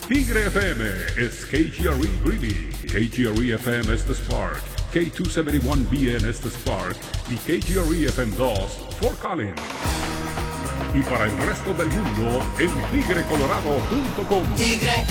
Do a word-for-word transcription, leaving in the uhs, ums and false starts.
Tigre F M is K G R E Greeley, K G R E F M es The Spark, K doscientos setenta y uno B N es The Spark y K G R E F M dos Fort Collins. Y para el resto del mundo en tigre colorado punto com. Tigre